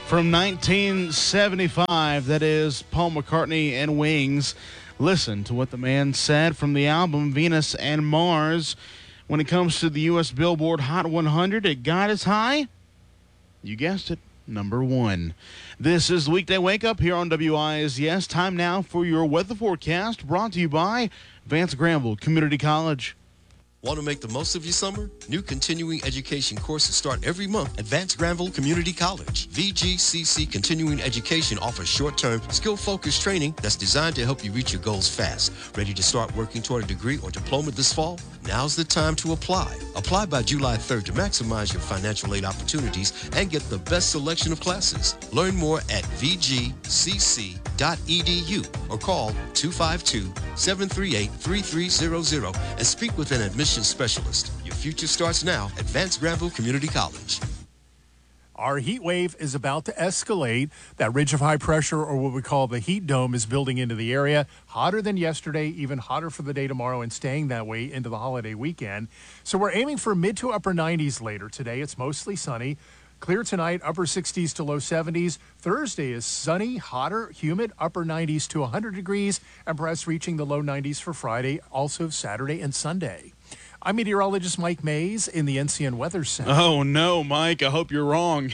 From 1975, that is Paul McCartney and Wings. Listen to what the man said from the album Venus and Mars. When it comes to the U.S. Billboard Hot 100, it got as high, you guessed it, number 1. This is the Weekday Wake Up here on WISDS. Time now for your weather forecast, brought to you by Vance Granville Community College. Want to make the most of your summer? New continuing education courses start every month at Vance Granville Community College. VGCC Continuing Education offers short-term, skill-focused training that's designed to help you reach your goals fast. Ready to start working toward a degree or diploma this fall? Now's the time to apply. Apply by July 3rd to maximize your financial aid opportunities and get the best selection of classes. Learn more at vgcc.edu or call 252-738-3300 and speak with an admissions specialist. Your future starts now at Vance Granville Community College. Our heat wave is about to escalate. That ridge of high pressure, or what we call the heat dome, is building into the area. Hotter than yesterday, even hotter for the day tomorrow, and staying that way into the holiday weekend. So we're aiming for mid to upper 90s later today. It's mostly sunny. Clear tonight, upper 60s to low 70s. Thursday is sunny, hotter, humid, upper 90s to 100 degrees, and perhaps reaching the low 90s for Friday, also Saturday and Sunday. I'm meteorologist Mike Mays in the NCN Weather Center. Oh, no, Mike. I hope you're wrong.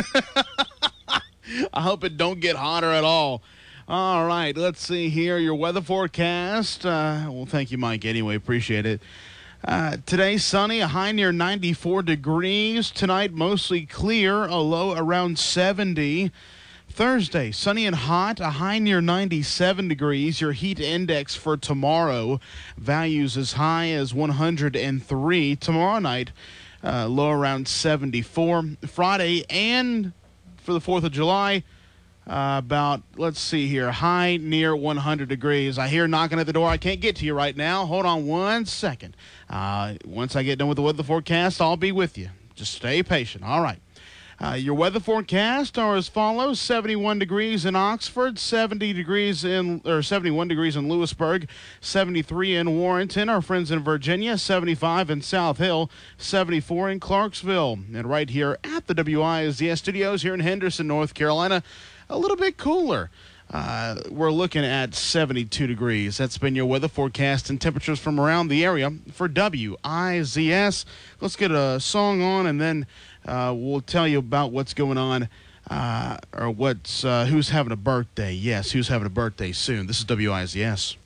I hope it don't get hotter at all. All right, let's see here. Your weather forecast. Well, thank you, Mike, anyway. Appreciate it. Today, sunny, a high near 94 degrees. Tonight, mostly clear, a low around 70. Thursday, sunny and hot, a high near 97 degrees. Your heat index for tomorrow, values as high as 103. Tomorrow night, low around 74. Friday and for the 4th of July, about, let's see here, high near 100 degrees. I hear knocking at the door. I can't get to you right now. Hold on one second. Once I get done with the weather forecast, I'll be with you. Just stay patient. All right. Your weather forecast are as follows: 71 degrees in Oxford, 71 degrees in Lewisburg, 73 in Warrenton, our friends in Virginia, 75 in South Hill, 74 in Clarksville. And right here at the WISDS studios here in Henderson, North Carolina, a little bit cooler. We're looking at 72 degrees. That's been your weather forecast and temperatures from around the area for WISDS. Let's get a song on, and then we'll tell you about what's going on, or who's having a birthday. Yes, who's having a birthday soon. This is WISDS.